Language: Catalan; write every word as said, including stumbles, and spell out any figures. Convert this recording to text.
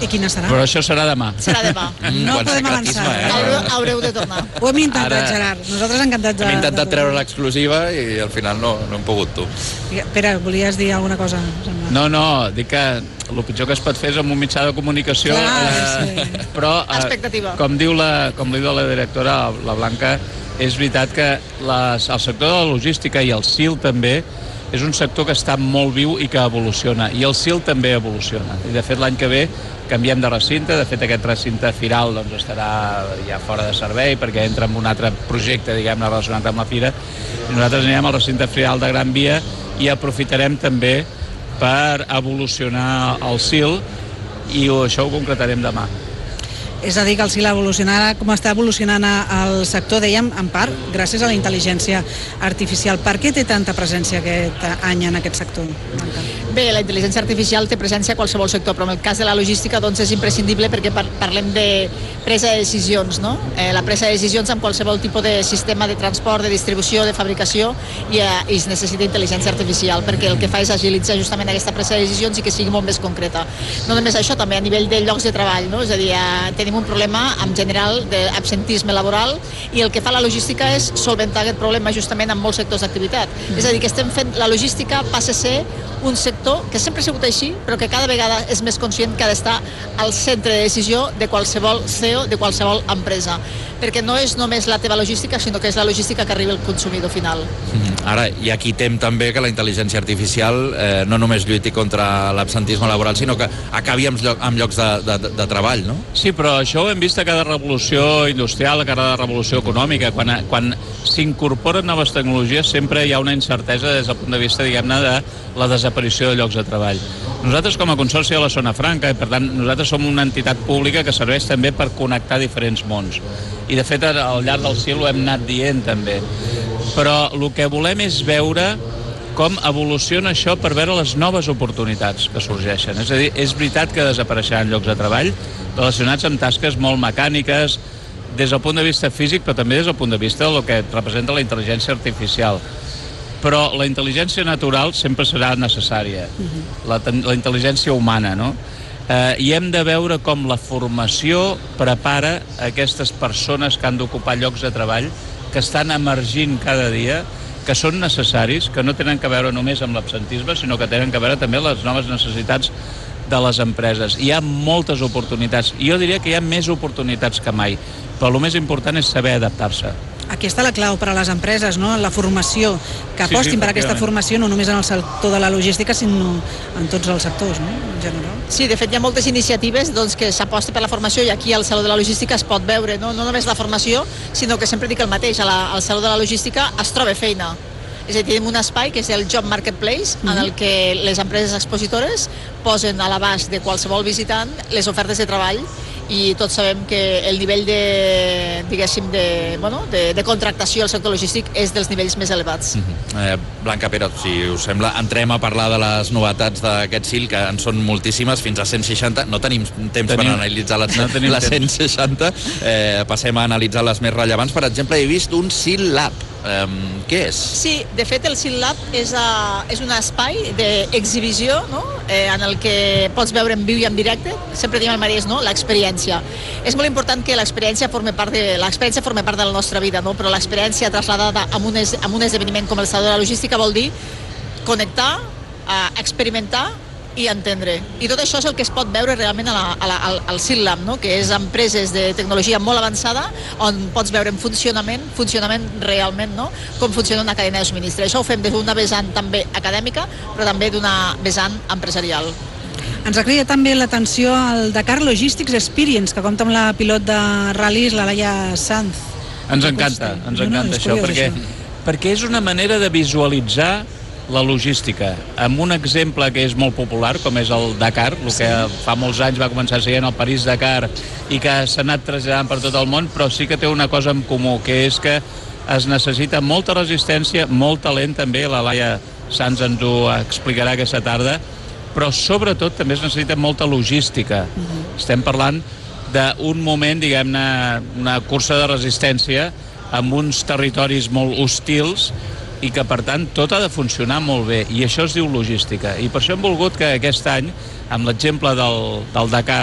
I quina serà? Però això serà demà. Serà demà. No podem avançar. Eh? Haureu, haureu de tornar. Ho hem intentat, Ara- Gerard. Nosaltres encantats de... Hem intentat de- treure l'exclusiva i al final no, no hem pogut, tu. Pere, volies dir alguna cosa? Sembla. No, no, dic que el pitjor que es pot fer és amb un mitjà de comunicació, Clar, eh, sí. però eh, Expectativa. com diu la, com diu la directora, la Blanca, és veritat que les, el sector de la logística i el S I L també és un sector que està molt viu i que evoluciona, i el S I L també evoluciona, i de fet l'any que ve canviem de recinte, de fet aquest recinte firal doncs, estarà ja fora de servei perquè entra en un altre projecte, diguem-ne, relacionat amb la fira, i nosaltres anirem al recinte firal de Gran Via i aprofitarem també per evolucionar el S I L, i això ho concretarem demà. És a dir, que el S I L evolucionarà com està evolucionant el sector, dèiem, en part, gràcies a la intel·ligència artificial. Per què té tanta presència aquest any en aquest sector? Bé, la intel·ligència artificial té presència a qualsevol sector, però en el cas de la logística doncs, és imprescindible perquè par parlem de presa de decisions, no? Eh, la presa de decisions amb qualsevol tipus de sistema de transport, de distribució, de fabricació, i, eh, i es necessita intel·ligència artificial, perquè el que fa és agilitzar justament aquesta presa de decisions i que sigui molt més concreta. No només això, també a nivell de llocs de treball, no? És a dir, eh, tenim un problema en general d'absentisme laboral, i el que fa la logística és solventar aquest problema justament en molts sectors d'activitat. És a dir, que estem fent, la logística passa a ser un sector que sempre ha sigut així, però que cada vegada és més conscient que ha d'estar al centre de decisió de qualsevol C E O, de qualsevol empresa, perquè no és només la teva logística, sinó que és la logística que arriba al consumidor final. Mm. Ara, i aquí tem també que la intel·ligència artificial eh, no només lluiti contra l'absentisme laboral, sinó que acabi amb, lloc, amb llocs de, de, de treball, no? Sí, però això ho hem vist a cada revolució industrial, a cada revolució econòmica. Quan, quan s'incorporen noves tecnologies sempre hi ha una incertesa des del punt de vista, diguem-ne, de la desaparició de llocs de treball. Nosaltres com a Consorci de la Zona Franca, i per tant nosaltres som una entitat pública que serveix també per connectar diferents mons. I de fet al llarg del S I L ho hem anat dient també. Però el que volem és veure com evoluciona això per veure les noves oportunitats que sorgeixen. És a dir, és veritat que desapareixeran llocs de treball relacionats amb tasques molt mecàniques des del punt de vista físic, però també des del punt de vista del que representa la intel·ligència artificial. Però la intel·ligència natural sempre serà necessària, la, la intel·ligència humana, no? Eh, I hem de veure com la formació prepara aquestes persones que han d'ocupar llocs de treball que estan emergint cada dia, que són necessaris, que no tenen que veure només amb l'absentisme, sinó que tenen que veure també les noves necessitats de les empreses. Hi ha moltes oportunitats, i jo diria que hi ha més oportunitats que mai, però el més important és saber adaptar-se. Aquí està la clau per a les empreses, no? La formació, que Sí, apostin sí, per aquesta efectivament. formació no només en el sector de la logística, sinó en tots els sectors, no? En general. Sí, de fet hi ha moltes iniciatives doncs, que s'aposta per la formació, i aquí al Saló de la Logística es pot veure, no, no només la formació, sinó que sempre dic el mateix, a la, al Saló de la Logística es troba feina. És a dir, tenim un espai que és el Job Marketplace, mm-hmm. en el que les empreses expositores posen a l'abast de qualsevol visitant les ofertes de treball, i tots sabem que el nivell de, diguéssim, de, bueno, de, de contractació al sector logístic és dels nivells més elevats. Mm-hmm. eh, Blanca, Pere, si us sembla, entrem a parlar de les novetats d'aquest S I L, que en són moltíssimes, fins a cent seixanta. No tenim temps tenim, per analitzar les, no les cent seixanta. Eh, passem a analitzar les més rellevants. Per exemple, he vist un S I L Lab. Um, què és? Sí, de fet el S I L Lab és, a, és un espai d'exhibició, no? eh, en el que pots veure en viu i en directe, sempre diem al mateix, no? L'experiència. És molt important que l'experiència forme part de l'experiència forme part de la nostra vida, no? Però l'experiència traslladada a un, es, a un esdeveniment com el Saló de la Logística vol dir connectar, eh, experimentar i entendre. I tot això és el que es pot veure realment a la, a la, al, al S I L Lab, no? Que és empreses de tecnologia molt avançada, on pots veure en funcionament, funcionament realment, no? Com funciona una cadena de subministre. Això ho fem des d'una vessant també acadèmica, però també d'una vessant empresarial. Ens ha cridat també l'atenció al Dakar Logistics Experience, que compta amb la pilot de ral·lis, la Laia Sanz. Ens encanta, ens No, no, encanta és això, curiós, perquè, això. perquè és una manera de visualitzar la logística, amb un exemple que és molt popular, com és el Dakar, el que fa molts anys va començar sent el París-Dakar i que s'ha anat traslladant per tot el món, però sí que té una cosa en comú, que és que es necessita molta resistència, molt talent també, la Laia Sanz ens ho explicarà aquesta tarda, però sobretot també es necessita molta logística. Uh-huh. Estem parlant d'un moment, diguem-ne, una cursa de resistència amb uns territoris molt hostils, i que per tant tot ha de funcionar molt bé, i això es diu logística, i per això hem volgut que aquest any, amb l'exemple del, del Dakar